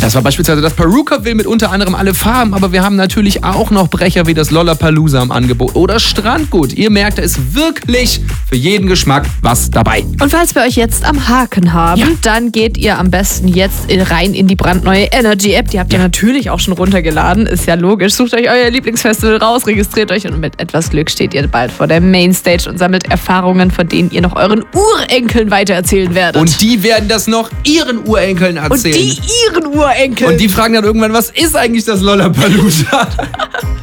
das war beispielsweise das Perukaville mit unter anderem alle Farben, aber wir haben natürlich auch noch Brecher wie das Lollapalooza im Angebot oder Strandgut. Ihr merkt, da ist wirklich für jeden Geschmack was dabei. Und falls wir euch jetzt am Haken haben, dann geht ihr am besten jetzt rein in die brandneue Energy-App. Die habt ihr natürlich auch schon runtergeladen, ist ja logisch. Sucht euch euer Lieblingsfestival raus, registriert euch und mit etwas Glück steht ihr bald vor der Mainstage und sammelt Erfahrungen, von denen ihr noch euren Urenkeln weitererzählen werdet. Und die werden das noch ihren Urenkeln erzählen. Und die ihren Urenkeln. Und die fragen dann irgendwann, was ist eigentlich das Lollapalooza?